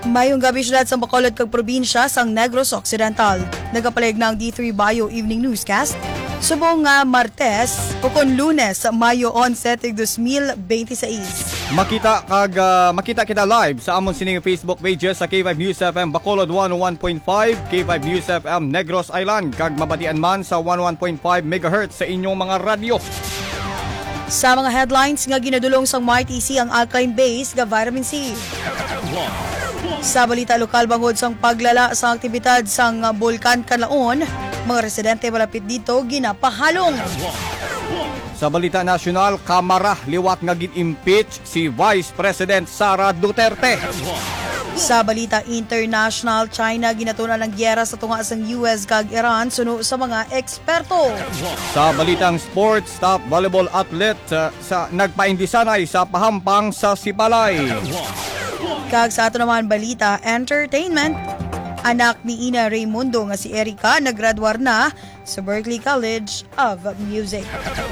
Mayong gabi syudad sa Bacolod kag probinsya sang Negros Occidental. Nagapalig ng D3 Bio Evening Newscast. Subong nga Martes o kon Lunes, Mayo 11, 2026. Makita kita live sa amon sining Facebook pages sa K5 News FM Bacolod 101.5, K5 News FM Negros Island kag mabatian man sa 11.5 MHz sa inyong mga radyo. Sa mga headlines nga ginadulong sang MyTC ang alkaline base nga vitamin C. Sa balita lokal bangod sang paglala sa aktibidad sang Bulkan Kanlaon, mga residente malapit dito ginapahalong. Sa balita nasyonal, Kamara liwat nga gin-impeach si Vice President Sara Duterte. Sa balita international, China ginatunan ng gyera sa tunga sang US kag Iran suno sa mga eksperto. Sa balitang sports, top volleyball athlete sa nagpaindisanay sa pahampang sa Sipalay. Kag sa ato naman balita entertainment, anak ni Ina Raimundo nga si Erica naggraduar na sa Berklee College of Music.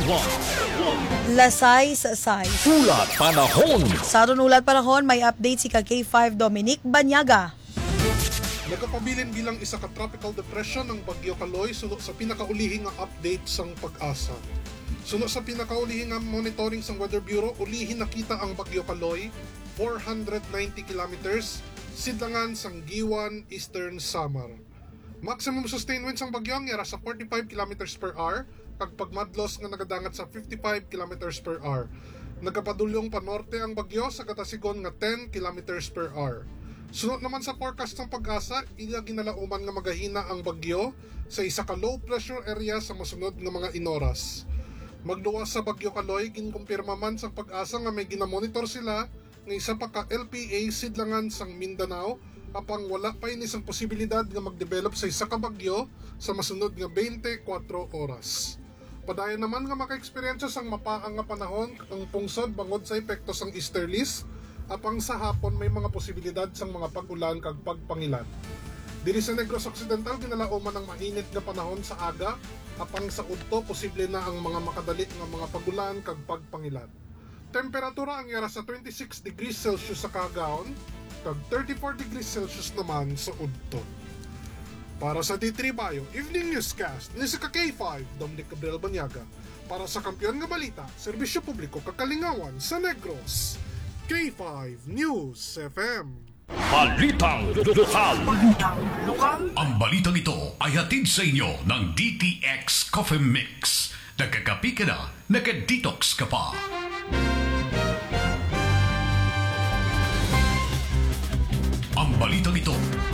Lasay sa say. Ulat Panahon. Sa aton ulat panahon, may update si K5 Dominic Banyaga. Nagapabilin bilang isa ka tropical depression ng Bagyo Kaloy suno sa pinakaulihing nga update sang pag-asa. Suno sa pinakaulihing nga monitoring sang Weather Bureau, ulihin nakita ang Bagyo Kaloy 490 kilometers sidlangan sang Giwan, Eastern Samar. Maximum sustained winds ang bagyo nga sa 45 kilometers per hour kag pagmadlos nga nagadangat sa 55 kilometers per hour. Nagapadulyong pa norte ang bagyo sa katasigon nga 10 kilometers per hour. Sunod naman sa forecast ng pag-asa, iya ginalauman nga magahina ang bagyo sa isa ka low pressure area sa masunod nga mga inoras. Magluwas sa Bagyo Kaloy, ginkumpirma man sa pag-asa nga may ginamonitor sila ng isa pa ka LPA sidlangan sang Mindanao apang wala pa inisang posibilidad nga mag-develop sa isa ka bagyo sa masunod nga 24 oras. Padayon naman nga maka-eksperyensya sang mapaang nga panahon ang pungsod bangod sa epekto sang easterlies apang sa hapon may mga posibilidad sang mga pag-ulan kag pagpangilan. Diri sa Negros Occidental ginalauman ang mainit nga panahon sa aga apang sa udto posible na ang mga makadali nga mga pag-ulan kag pagpangilan. Temperatura ang yara sa 26 degrees Celsius sa Cagaon kag 34 degrees Celsius naman sa udto. Para sa D3 Bio Evening Newscast, ni sa K5 Dominic Gabriel Banyaga. Para sa Kampiyon nga Balita, Serbisyo Publiko Kakalingawan sa Negros, K5 News FM. Balitang lokal. Ang balitang ito ay hatid sa inyo ng DTX Coffee Mix. Nagkakapi ka na, nagka-detox ka pa. Ang balitang ito.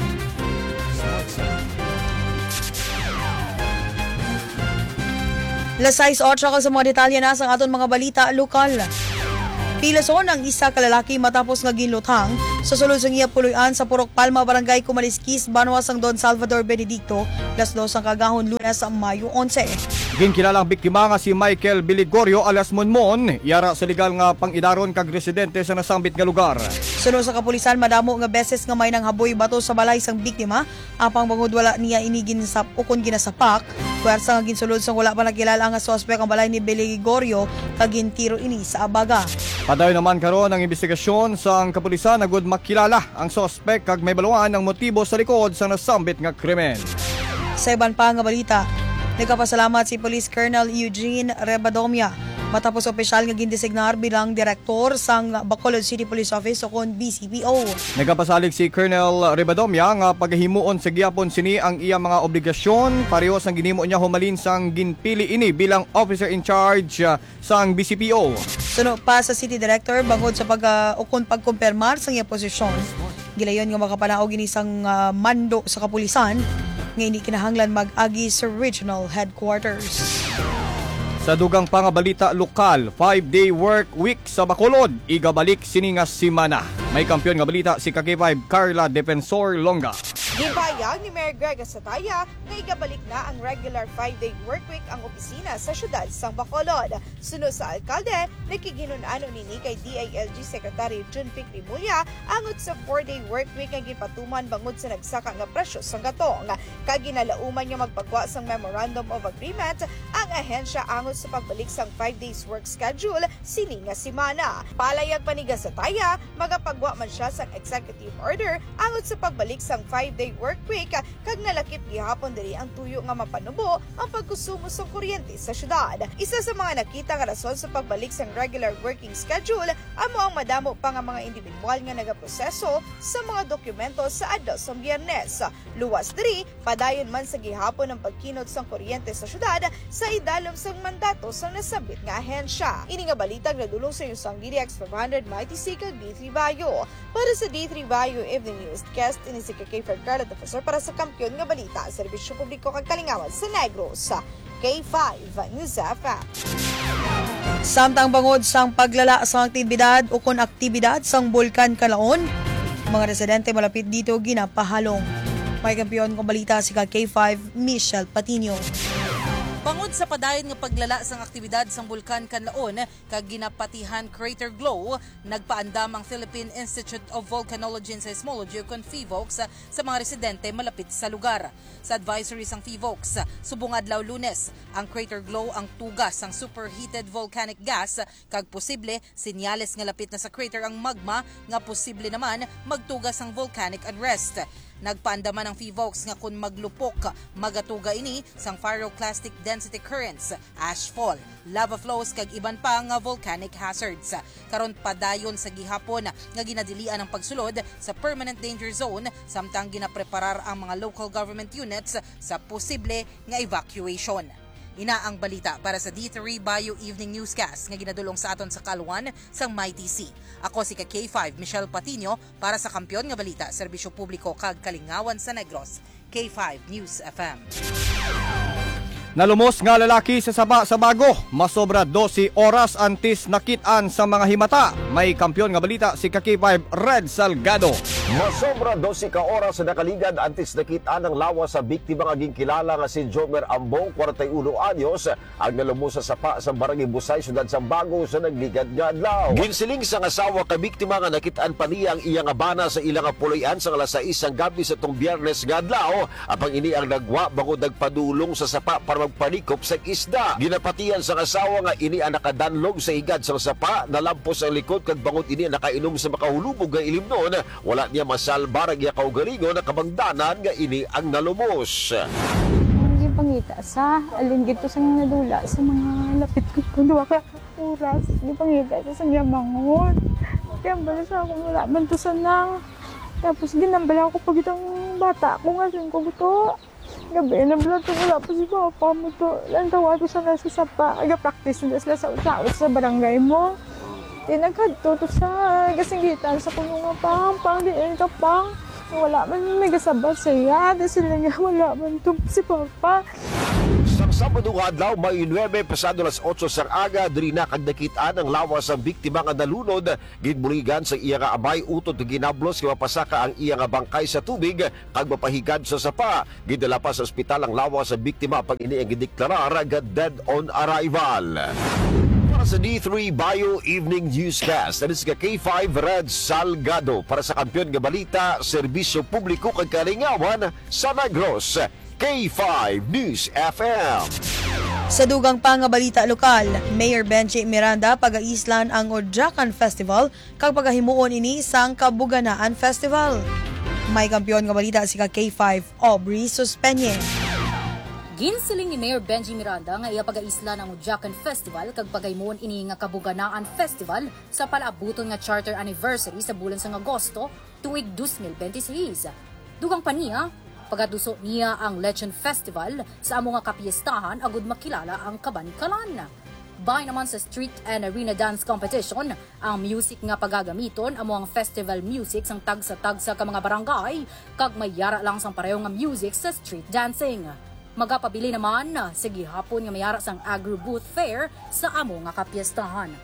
Lasay sa 8 sa mga detalye na sa aton mga balita lokal. Pilason ang isa ka lalaki matapos nga ginluthang sa sulod sa iya puloy-an sa Purok Palma, Barangay Kumaliskis, Banwa sang Don Salvador Benedicto, las 2 ang kagahon Lunes sa Mayo 11. Ginkilalang biktima nga si Michael Biligorio alias Monmon, yara sa legal nga pangidaron kag residente sa nasambit nga lugar. Sunod sa kapulisan, madamo nga beses nga may nang haboy bato sa balay sang biktima, apang bangod wala niya inigin sa ukon ginasapak. Puwersa nga ginsulod sang wala pa nakilala nga suspect ang balay ni Biligorio kag gintiro ini sa abaga. Padayon naman karon ang investigasyon sa kapulisan nagud makilala ang suspect kag may baluan ang motibo sa likod sa nasambit nga krimen. Sa iban pa nga balita, nagkapasalamat si Police Colonel Eugene Rebadomia matapos opisyal nga gindesignar bilang direktor sang Bacolod City Police Office o kon BCPO. Nagapasalig si Colonel Rebadomia nga paghimuon sa gyapon sini ang iya mga obligasyon pareho sang ginhimo niya humalin sang ginpili ini bilang officer in charge sang BCPO. Suno pa sa City Director bangod sa pagkumpirmar sang iya posisyon. Gilayon nga makapanaog ini sang mando sa kapulisan nga ini kinahanglan mag-agi sa regional headquarters. Sa dugang pangabalita lokal, 5-day work week sa Bacolod, igabalik sini nga simana. May kampiyon nga balita si K5 Carla Defensor Longa. Gipayag ni Mayor Greg Sataya na igabalik na ang regular 5-day workweek ang opisina sa syudad sang Bacolod. Sunod sa alkalde, nakiginunano nini kay DILG Secretary Jun Pic Rimulya angot sa 4-day workweek ang gipatuman bangod sa nagsaka nga presyo sang gatong. Kaginalauman niya magpagwa sang Memorandum of Agreement ang ahensya angot sa pagbalik sang 5 days work schedule sini nga simana. Palayag pa ni Gasataya, magapagwa man siya sang executive order angot sa pagbalik sang 5-day workweek kag nalakip gihapon diri ang tuyo nga mapanubo ang pagkonsumo sa kuryente sa syudad. Isa sa mga nakita nga rason sa pagbalik sang regular working schedule amo ang madamo pa nga mga individual nga nagaproseso sa mga dokumento sa adlaw sa Biyernes. Luwas diri padayon man sa gihapon ang pagkinot sang kuryente sa syudad sa idalom sang mandato sa nasabit nga ahensya. Ini nga balita nagdulong sa sang DDX 500 Mighty C kag D3 Bayo. Para sa D3 Bayo Evening News, guest ini si K5 Carla Defensor para sa Kampiyon nga Balita, Serbisyo Publiko kag Kalingawan sa Negros, sa K5 News FM. Samtang bangod sang paglala sa aktibidad o kon aktibidad sang Bulkan Kalaon, mga residente malapit dito ginapahalong. May kampiyon kong balita si K5 Michelle Patino. Bangod sa padayon nga paglala sang aktibidad sang Bulkan Kanlaon kag ginapatihan crater glow, nagpaandam ang Philippine Institute of Volcanology and Seismology o PHIVOLCS sa mga residente malapit sa lugar. Sa advisory sang PHIVOLCS, subong adlaw Lunes, ang crater glow ang tugas sang superheated volcanic gas kag posible senyales nga lapit na sa crater ang magma nga posible naman magtugas ang volcanic unrest. Nagpaandaman ang PHIVOLCS nga kung maglupok, magatuga ini sang pyroclastic density currents, ashfall, lava flows kag iban pa nga volcanic hazards. Karon padayon sa gihapon nga ginadilian ang pagsulod sa permanent danger zone samtang ginapreparar ang mga local government units sa posible nga evacuation. Ina ang balita para sa D3 Bayo Evening Newscast nga ginadulong sa aton sa Kalwan sang Mighty C. Ako si K5 Michelle Patino para sa Kampiyon nga Balita, Serbisyo Publiko kag Kalingawan sa Negros, K5 News FM. Nalumos nga lalaki sa Saba sa Bago, masobra 12 oras antes nakitaan sa mga himata. May kampiyon nga balita si K5 Red Salgado. Masobra 12 ka oras sa nakaligad antes nakita ng lawas sa biktima nga ginkilala nga si Jomer Ambong, 41 anyos, ang nalumos sa sapa sa Barangay Busay, Syudad Sambago sa nagligad nga adlaw. Ginsiling sa asawa ka biktima nga nakitaan pa niya ang iyang abana sa ilang puloy-an sa alas 6 ang gabi sa tong Biyernes nga adlaw. Apang ini ang nagwa bangod nagpadulong sa sapa para magpanikop sa isda. Ginapatian sa asawa nga ini ang nakadanlog sa higad sa sapa, nalampos ang likod kag bangod ini nakainom sa makahulubog nga ilimnon. Wala niya masalbar ang iya kaugalingon na kabangdanan nga ini ang nalumos. Hindi pangita sa alin gito sa nadula sa mga lapit ko kuno ka oras. Hindi pangita sa yamangon. Kaya bala sa ako wala man to sanang. Tapos ginambala ako pag itong bata ko nga sin ko buto. Gabi na bala to wala pa si papa mo to. Lantawa to sa nasa sapa. Aga-practice nila sila sa utaot sa barangay mo. Tinagkadto to sa gasinggitan sa kuno nga pang diin ka pang. Wala man may kasabot siya. Di sila nga wala man to si papa. Sa Sabado nga adlaw, May 9, pasado las 8 sang aga, diri na kag nakitaan ang lawas sa biktima nga nalunod, ginbuligan sa iya nga abay utod ginablos kay mapasaka ang iya nga bangkay sa tubig kag mapahigad sa sapa. Gidala pa sa ospital ang lawas sa biktima pag ini ang gideklarar nga dead on arrival. Para sa D3 Bayo Evening Newscast, this is K5 Red Salgado para sa Kampiyon nga Balita, Serbisyo Publiko kag Kalingawan sa Negros, K5 News FM. Sa dugang pa nga balita lokal, Mayor Benji Miranda pagaislan ang Odjakan Festival kag pagahimuon ini sang Kabuganaan Festival. May kampiyon nga balita si K5 Aubrey Suspenye. Ginsiling ni Mayor Benji Miranda nga iya pagaisla ng Odjakan Festival kag pagaymuon ini nga Kabuganaan Festival sa palaabuton nga charter anniversary sa bulan sang Agosto tuig 2026. Dugang pa niya, pagatuso niya ang Legend Festival sa amo nga kapiestahan agud makilala ang Kabanikalan. Bay naman sa street and arena dance competition, ang music nga pagagamiton amo ang festival music sang tagsa-tagsa ka mga barangay kag mayara lang sang pareho nga music sa street dancing. Magapabili naman sa gihapon nga mayara sang agro booth fair sa amo nga kapiestahan.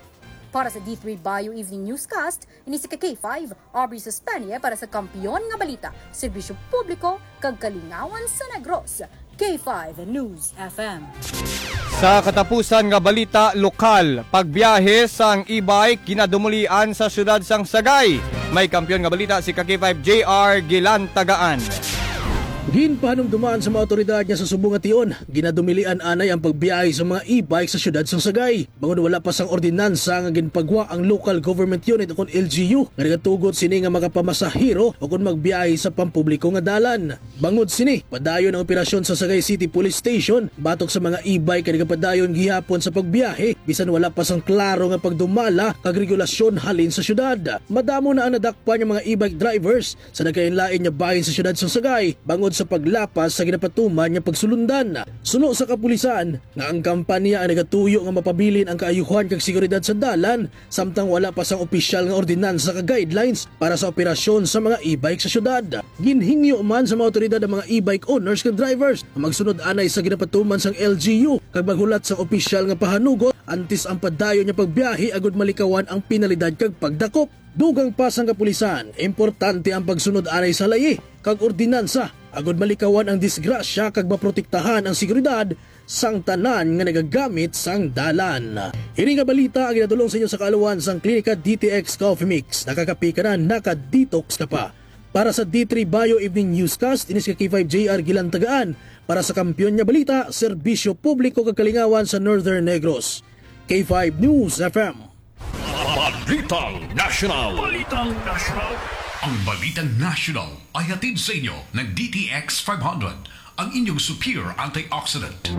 Para sa D3 Bio Evening Newscast, ini si K5, Aubrey Suspenie para sa kampiyon nga balita, serbisyo publiko, kag kalingawan sa Negros. K5 News FM. Sa katapusan nga balita lokal, pagbiyahe sang e-bike kinadumulian sa syudad sang Sagay. May kampiyon nga balita si K5 JR Gilantagaan. Ginpanumdumaan sa mga otoridad niya sa Subong at Tion, ginadumilian anay ang pagbiyahe sa mga e-bike sa syudad sang Sagay. Bangon wala pa sang ordinansa nga ginpagwa ang local government unit o kon LGU nga nagatugot sini nga makapamasahiro o kon magbiyahe sa pampubliko nga dalan. Bangod sini, padayon ang operasyon sa Sagay City Police Station batok sa mga e-bike nga nagapadayon gihapon sa pagbiyahe bisan wala pa sang klaro nga pagdumala kag regulasyon halin sa syudad. Madamo na ang nadakpan ng mga e-bike drivers sa nagkainlain nga bahin sa syudad sang Sagay bangod sa paglapas sa ginapatuman nga pagsulundan. Suno sa kapulisan nga ang kampanya ang nagatuyo nga mapabilin ang kaayuhan kag seguridad sa dalan samtang wala pa sang opisyal nga ordinansa kag guidelines para sa operasyon sa mga e-bike sa syudad. Ginhingyo man sa mga otoridad ang mga e-bike owners kag drivers na magsunod anay sa ginapatuman sang LGU kag maghulat sa opisyal nga pahanugot antes ang padayon nga pagbiyahe agud malikawan ang penalidad kag pagdakop. Dugang pa sang kapulisan, importante ang pagsunod anay sa layi kag ordinansa agud malikawan ang disgrasya kag maprotektahan ang seguridad sang tanan nga nagagamit sang dalan. Ini nga balita ang ginadulong sa inyo sa kaalawan sang Klinika DTX Coffee Mix. Nakakapi ka na, naka-detox ka pa. Para sa D3 Bio Evening Newscast, inis ka K5 JR Gilantagaan. Para sa kampiyon nga balita, serbisyo publiko kag kalingawan sa Northern Negros. K5 News FM. Balitang National. Ang Balitang National ay hatid sa inyo ng DTX 500, ang inyong superior antioxidant.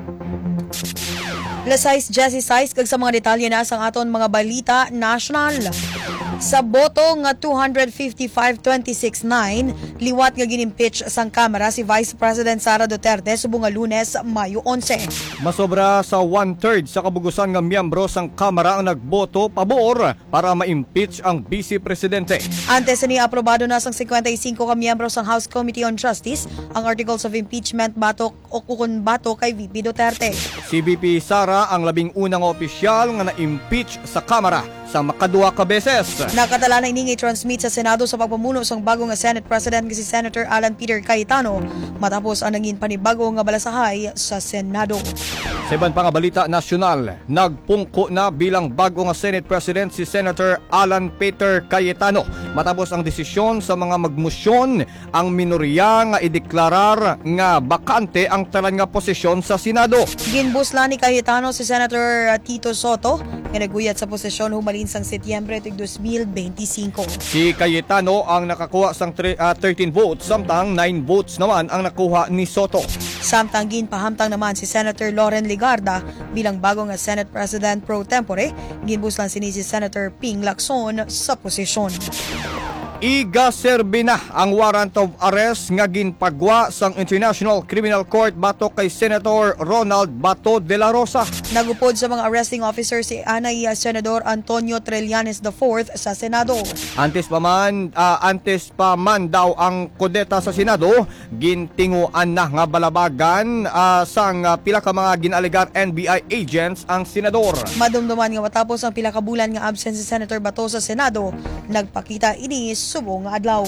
Lasais Jesse Sais kag sa mga detalye na sang aton mga balita national. Sa boto nga 255-26-9, liwat nga ginimpeach sang Kamara si Vice President Sara Duterte subong nga Lunes, Mayo 11. Masobra sa 1/3 sa kabugusan nga miyembro sang Kamara ang nagboto pabor para ma-impeach ang Vice Presidente. Antes ni aprobado na sang 55 ka miyembro sang House Committee on Justice ang Articles of Impeachment batok o kukun bato kay VP Duterte. Si VP Sara ang labing unang opisyal nga na-impeach sa Kamara sa makaduwa ka beses. Nakatala na ining i-transmit sa Senado sa pagpamuno sang bago nga Senate President si Senator Alan Peter Cayetano matapos ang naging panibago nga balasahay sa Senado. Sa iban pa nga balita nasyonal, nagpungko na bilang bago nga Senate President si Senator Alan Peter Cayetano matapos ang desisyon sa mga magmusyon ang minorya nga ideklarar nga bakante ang talan nga posisyon sa Senado. Ginbusla ni Cayetano si Senator Tito Soto nga naguyat sa posisyon humalin sang Setyembre 2025. Si Cayetano ang nakakuha sang 13 votes samtang 9 votes naman ang nakuha ni Soto. Samtang ginpahamtang naman si Senator Loren Ligarda bilang bago nga Senate President pro tempore, ginbuslan sini si Senator Ping Lacson sa posisyon. Iga-serbi na ang warrant of arrest nga ginpagwa sang International Criminal Court batok kay Senator Ronald Bato de la Rosa. Nagupod sa mga arresting officer si Anay Senador Antonio Trillanes IV sa Senado. Antes pa man daw ang kudeta sa Senado, gintinguan na nga balabagan sang pila ka mga ginalegar NBI agents ang senador. Madumduman nga matapos ang pila ka bulan nga absent si Senator Bato sa Senado, nagpakita ini subong adlaw.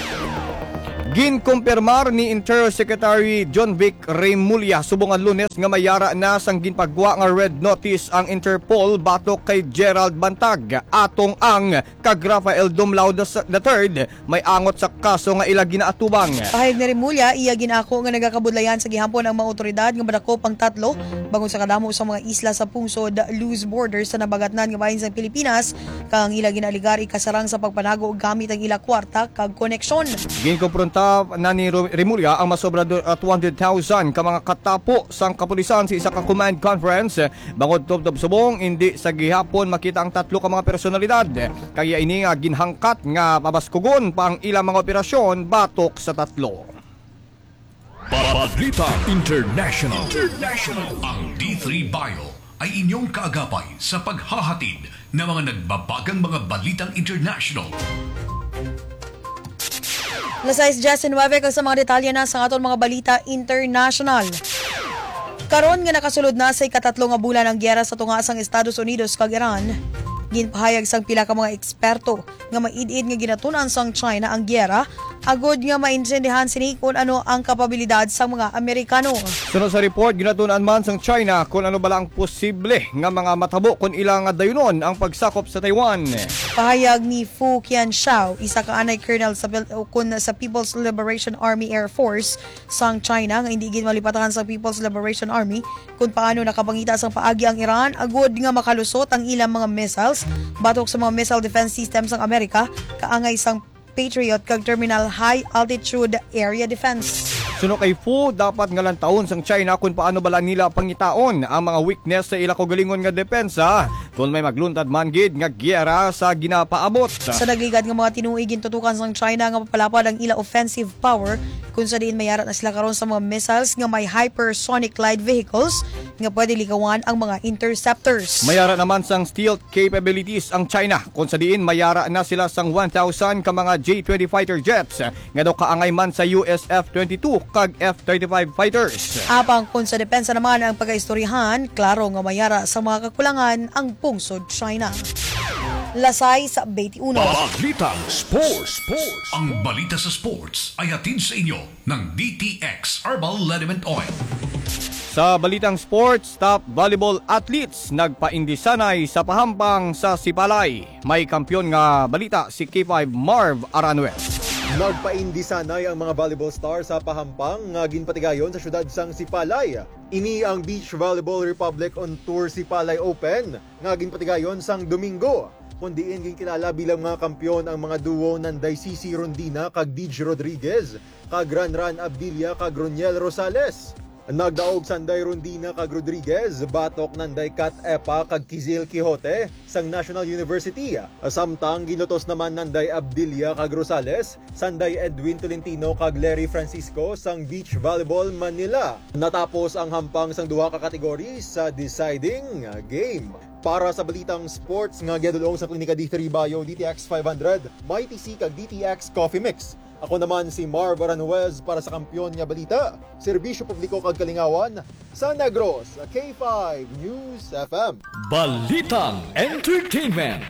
Ginkumpirmar ni Interior Secretary John Vic Remulla subong ang Lunes nga mayara na sang ginpagwa nga red notice ang Interpol batok kay Gerald Bantag atong ang kag Rafael Dumlao III may angot sa kaso nga ila ginaatubang. Pahayag ni Remulla, iya ginako nga nagakabudlayan sa gihapon ang mga otoridad nga madakop ang tatlo bago sa kadamo sa mga isla sa pungsod loose borders sa nabagatnan nga bahin sa Pilipinas kang ila ginaligar ikasarang sa pagpanago gamit ang ila kwarta kag koneksyon. Ginkumpronta na ni Remulla ang masobra 200,000 ka mga katapo sang kapulisan sa isa ka command conference bangod tubtob subong hindi sa gihapon makita ang tatlo ka mga personalidad kaya ini nga ginhangkat nga pabaskugon pa ang ilang mga operasyon batok sa tatlo. Balita International. Ang D3 Bio ay inyong kaagapay sa paghahatid ng mga nagbabagang mga balitang international. Lasais Justin Weber kag sa mga detalye na sa aton mga balita international. Karon nga nakasulod na sa ikatatlo nga bulan ang giyera sa tunga sang Estados Unidos kag Iran, Ginpahayag sang pila ka mga eksperto nga maid-id nga ginatunan sang China ang gyera agod nga maintindihan sini kung ano ang kapabilidad sang mga Amerikano. Sunod sa report, ginatunan man sang China kung ano bala ang posible nga mga matabo kung ilang dayunon ang pagsakop sa Taiwan. Pahayag ni Fu Qianxiao, isa ka anay colonel sa People's Liberation Army Air Force sang China nga hindi gid malipatahan sa People's Liberation Army kung paano nakapangita sang paagi ang Iran agod nga makalusot ang ilang mga missiles batok sa mga missile defense systems ng Amerika kaangay sang Patriot kag Terminal High Altitude Area Defense. Suno kay Fu, dapat nga lang taon sang China kung paano bala nila pangitaon ang mga weakness sa ila kaugalingon nga depensa kung may magluntad man gid nga gyera sa ginapaabot. Sa nagligad nga mga tinuig gintutukan sang China nga mapalapad ang ila offensive power kung sa diin mayara na sila karon sa mga missiles nga may hypersonic glide vehicles nga pwede likawan ang mga interceptors. Mayara naman sang stealth capabilities ang China kung sa diin mayara na sila sang 1,000 ka mga J-20 fighter jets nga daw kaangay man sa US F-22 kag F-35 fighters. Apang kung sa depensa naman ang pagkaistoryahan, klaro nga mayara sa mga kakulangan ang pungsod China. Lasay sa 21. Balitang Sports. Ang balita sa sports ay hatid sa inyo ng DTX Herbal Liniment Oil. Sa balitang sports, top volleyball athletes nagpaindisanay sa pahampang sa Sipalay. May kampyon nga balita si K5 Marv Aranwes. Nagpaindisanay ang mga volleyball stars sa pahampang nga ginpatigayon sa syudad sang Sipalay. Ini ang Beach Volleyball Republic on Tour Sipalay Open nga ginpatigayon sang Domingo. Kundiin ginkilala bilang mga kampyon ang mga duo nanday Cici Rondina kag DJ Rodriguez, kag Ranran Abdilia kag Roniel Rosales. Nagdaog sanday Rondina kag Rodriguez, batok nanday Kat Epa kag Kizil Quixote sang National University. Samtang ginutos naman nanday Abdilia kag Rosales, sanday Edwin Tolentino kag Larry Francisco sang Beach Volleyball Manila. Natapos ang hampang sang duha ka kategory sa deciding game. Para sa balitang sports nga giadulong sa Klinika D3 Bio DTX 500, may TC kag DTX Coffee Mix. Ako naman si Marv Aranwes para sa kampyon nga balita, serbisyo publiko kag kalingawan sa Negros, K5 News FM. Balitang Entertainment.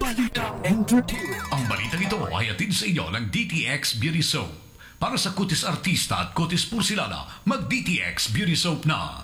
Ang balitang ito ay hatid sa inyo ng DTX Beauty Soap. Para sa kutis artista at kutis porsilana, mag-DTX Beauty Soap na.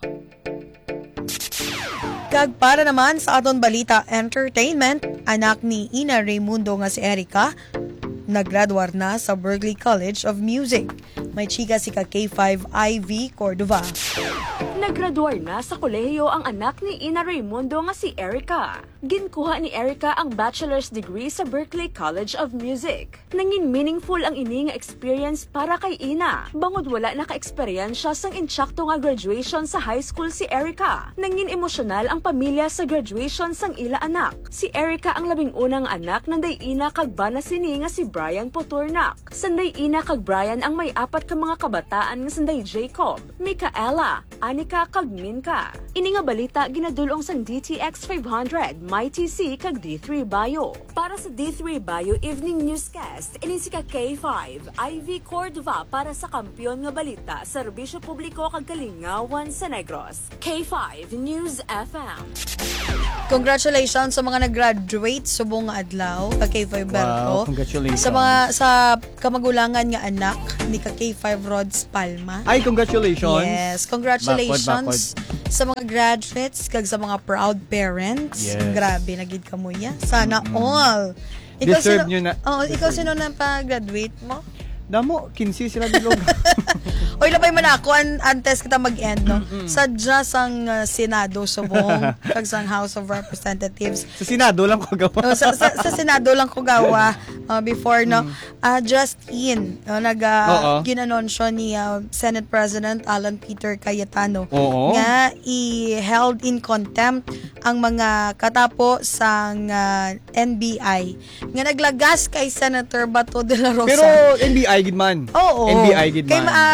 Kag para naman sa aton balita entertainment, anak ni Ina Raimundo nga si Erica, naggraduar na sa Berklee College of Music. May chika si K5 Ivy Cordova. Naggraduar na sa kolehiyo ang anak ni Ina Raimundo nga si Erica. Ginkuha ni Erica ang bachelor's degree sa Berklee College of Music. Nangin meaningful ang ini nga experience para kay Ina. Bangod wala naka-eksperyensya sang insakto nga graduation sa high school si Erica. Nangin emosyonal ang pamilya sa graduation sang ila anak. Si Erica ang labing unang anak nanday Ina kag bana sini nga si Brian Potornak. Sanday Ina kag Brian ang may apat ka mga kabataan nga sanday Jacob, Micaela, Anika kag Minka. Ini nga balita ginadulong sang DTX 500, MyTC kag D3 Bio. Para sa D3 Bio Evening Newscast, ini si K5 Ivy Cordova para sa kampyon nga balita, serbisyo publiko kag kalingawan sa Negros. K5 News FM. Congratulations sa mga nag-graduate subong nga adlaw kay K5 Berto. Wow, congratulations. Sa kamagulangan nga anak ni K5 Rods Palma. Ay, congratulations. Yes, congratulations sa mga graduates kag sa mga proud parents. Yes. Grabe nagid kamo ya. Sana all. Deserve nyo na. Oh, ikaw sino na pa-graduate mo? Damo, 15 sila bilog. Oy, labay man ako antes kita mag-end, no? Sadya sang Senado subong kag sang House of Representatives. Sa Senado lang ko gawa. Sa Senado lang ko gawa before, no? Just in, ginanunsyo ni Senate President Alan Peter Cayetano nga i-held in contempt ang mga katapo sang NBI nga naglagas kay Senator Bato de la Rosa. Pero NBI gid man. Oo. NBI gid man. Kay ma-serve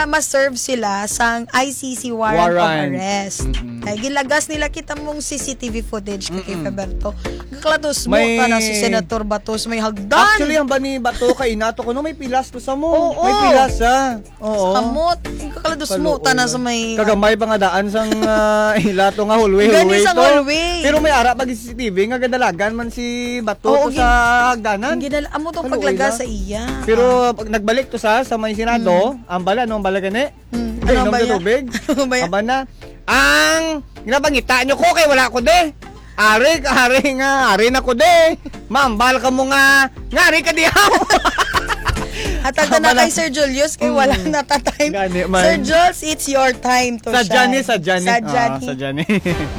nag-serve sila sang ICC warrant of arrest. Ay, gilagas nila kita mong CCTV footage kay Feberto. Kaklatos mo May- ka na si Senator Batos, may hagdan. Actually, ang ba ni Bato kay inato ko no, may pilas to sa mo. Oo. May pilas Oo. Kamot. Kaklatos mo ta na sa may... Kagamay pa nga daan sang ilato nga hallway. Gani sang to. hallway. Pero may ara pag CCTV nga gadalagan man si Bato Oo, to sa hagdanan. Amo tong Haluoy paglaga na. sa iya. Pero pag nagbalik to sa may Senado, ang bala no, ang bala gani. Ano ba yan? Tubig. Ano ba yan? Aba na. Ang ginabangita nyo ko kay wala ko de. Ari na ko de. Mambal ka mo nga. Ngari ka dihaw. Hatag na kay Sir Julius kay wala na ta time. Gani man. Sir Jules, it's your time to shine. Sa Johnny. Sa Johnny.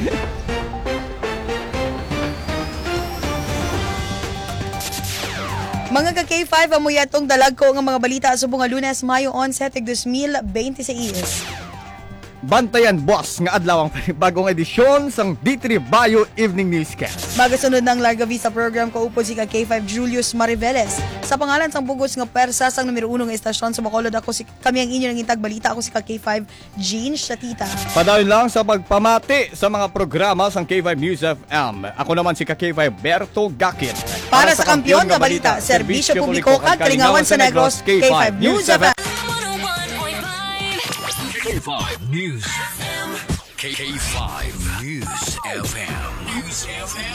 Mga ka-K5, amuyatong dalag ko nga mga balita sa bunga Lunes, Mayo 11, 2026. Bantayan boss nga adlaw ang bagong edisyon sang D3 Bayo Evening Newscast. Magasunod ng Larga Vista program ko upo si ka-K5 Julius Mariveles. Sa pangalan sang bugos nga persa sang numero 1 nga estasyon sa Bacolod, kami ang inyo ng intag balita. Ako si ka-K5 Jean Shatita. Padayon lang sa pagpamati sa mga programa sang K5 News FM. Ako naman si ka-K5 Berto Gakit. Para sa kampiyon nga balita, serbisyo publiko at kalingawan sa Negros, K5 News FM. K5 News FM. K5 News FM.